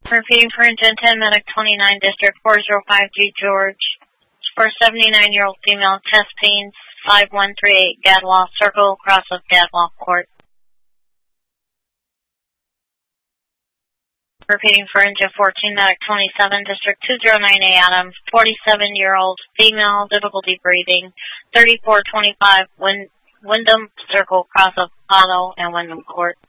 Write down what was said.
Repeating for Engine 10, Medic 29, District 405G George. For 79-year-old female, chest pains, 5138 Gadwall Circle, cross of Gadwall Court. Repeating for Engine 14, Medic 27, District 209A Adams, 47-year-old female, difficulty breathing, 3425 Wyndham Circle, cross of Otto and Wyndham Court.